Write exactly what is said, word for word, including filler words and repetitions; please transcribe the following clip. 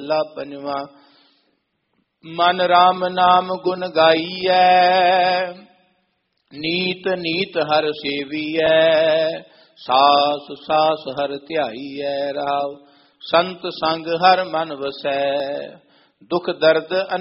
ਮਹੱਲਾ ਪੰਜਵਾਂ। ਮਨ ਰਾਮ ਨਾਮ ਗੁਣ ਗਾਈਐ, ਨੀਤ ਨੀਤ ਹਰ ਸੇਵੀਐ, ਸਾਸ ਸਾਸ ਹਰ ਧਿਆਈਐ। ਰਾਵ ਸੰਤ ਸੰਗ ਹਰ ਮਨ ਵਸੈ, ਦੁਖ ਦਰਦ